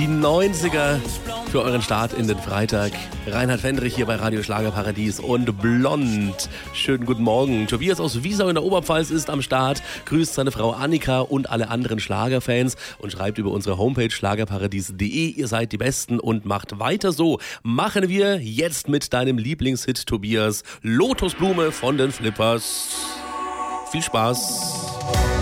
Die 90er für euren Start in den Freitag. Reinhard Fendrich hier bei Radio Schlagerparadies und Blond. Schönen guten Morgen. Tobias aus Wiesau in der Oberpfalz ist am Start, grüßt seine Frau Annika und alle anderen Schlagerfans und schreibt über unsere Homepage schlagerparadies.de. Ihr seid die Besten und macht weiter so. Machen wir jetzt mit deinem Lieblingshit, Tobias. Lotusblume von den Flippers. Viel Spaß.